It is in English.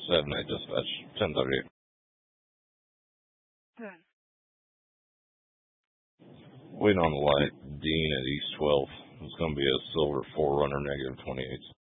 7-8 dispatch, 1038. Waiting on the light. Dean at East 12. It's going to be a silver 4Runner, -28.